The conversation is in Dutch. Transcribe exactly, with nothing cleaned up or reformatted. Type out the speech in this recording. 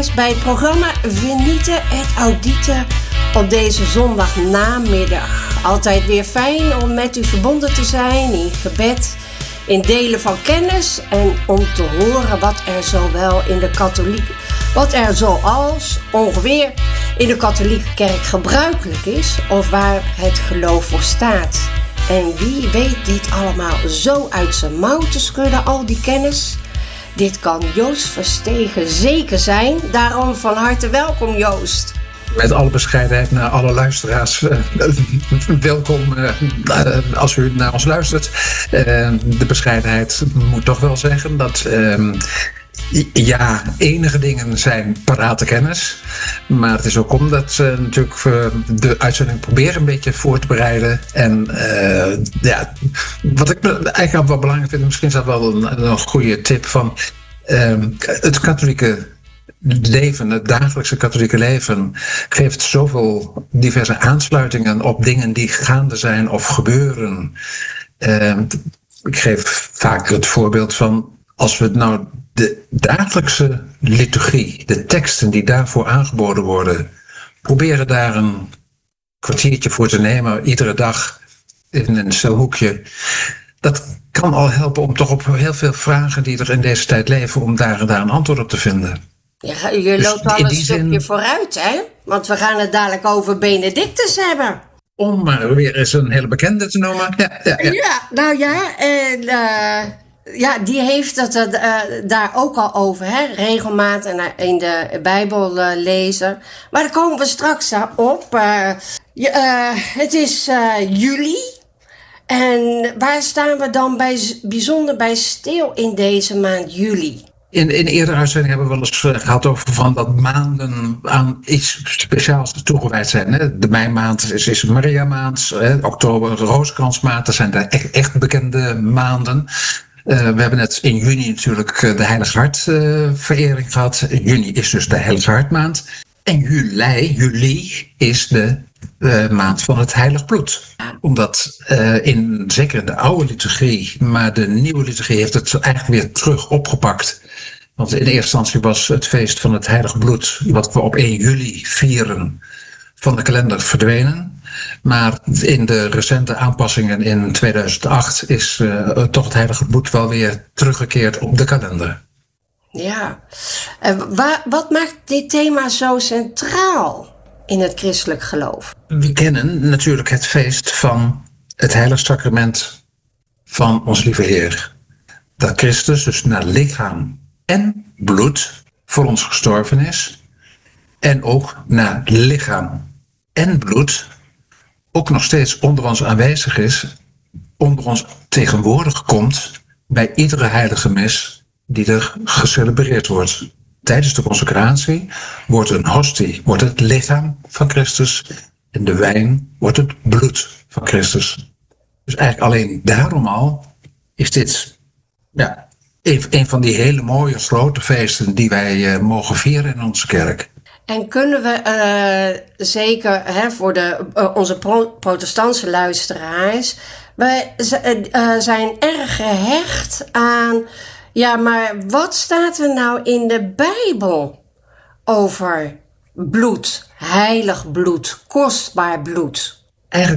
luistert bij het programma Venite et Audite op deze zondagnamiddag. Altijd weer fijn om met u verbonden te zijn in gebed, in delen van kennis en om te horen wat er zowel in de katholieke, wat er zoals ongeveer in de katholieke kerk gebruikelijk is of waar het geloof voor staat. En wie weet dit allemaal zo uit zijn mouw te schudden, al die kennis? Dit kan Joost Verstegen zeker zijn. Daarom van harte welkom, Joost. Met alle bescheidenheid naar alle luisteraars. Uh, welkom uh, uh, als u naar ons luistert. Uh, de bescheidenheid moet toch wel zeggen dat... Uh, Ja, enige dingen zijn parate kennis. Maar het is ook omdat we natuurlijk uh, de uitzending proberen een beetje voor te bereiden. En uh, ja, wat ik eigenlijk wel belangrijk vind, misschien is dat wel een, een goede tip van uh, het katholieke leven, het dagelijkse katholieke leven, geeft zoveel diverse aansluitingen op dingen die gaande zijn of gebeuren. Uh, ik geef vaak het voorbeeld van, als we het nou de dagelijkse liturgie, de teksten die daarvoor aangeboden worden, proberen daar een kwartiertje voor te nemen, iedere dag in een stil hoekje. Dat kan al helpen om toch op heel veel vragen die er in deze tijd leven, om daar, daar een antwoord op te vinden. Ja, je Dus loopt al in een die stukje zin, vooruit, hè? Want we gaan het dadelijk over Benedictus hebben. om maar weer eens een hele bekende te noemen. Ja, ja, ja. Ja, nou ja, en, uh, ja, die heeft het uh, daar ook al over, hè? Regelmatig in de Bijbel uh, lezen. Maar daar komen we straks uh, op. Uh, uh, het is uh, juli. En waar staan we dan bij, bijzonder bij stil in deze maand juli? In, in eerdere uitzendingen hebben we wel eens uh, gehad over van dat maanden aan iets speciaals toegewijd zijn. Hè? De meimaand is, is Maria-maand, hè? Oktober de Rozenkransmaand. Dat zijn de echt, echt bekende maanden. Uh, we hebben net in juni natuurlijk de Heilige Hartverering uh, gehad. Juni is dus de Heilige Hartmaand. En juli, juli is de uh, maand van het Heilig Bloed. Omdat uh, in, zeker in de oude liturgie, maar de nieuwe liturgie heeft het eigenlijk weer terug opgepakt. Want in eerste instantie was het feest van het Heilig Bloed, wat we op één juli vieren, van de kalender verdwenen. Maar in de recente aanpassingen in tweeduizend acht is uh, toch het Heilige Bloed wel weer teruggekeerd op de kalender. Ja, uh, wa- wat maakt dit thema zo centraal in het christelijk geloof? We kennen natuurlijk het feest van het Heilig Sacrament van ons lieve Heer. Dat Christus dus naar lichaam en bloed voor ons gestorven is. En ook naar lichaam en bloed ook nog steeds onder ons aanwezig is, onder ons tegenwoordig komt bij iedere heilige mis die er gecelebreerd wordt. Tijdens de consecratie wordt een hostie, wordt het lichaam van Christus en de wijn wordt het bloed van Christus. Dus eigenlijk alleen daarom al is dit ja, een, een van die hele mooie grote feesten die wij uh, mogen vieren in onze kerk. En kunnen we uh, zeker hè, voor de, uh, onze pro- protestantse luisteraars, wij uh, zijn erg gehecht aan, ja, maar wat staat er nou in de Bijbel over bloed, heilig bloed, kostbaar bloed?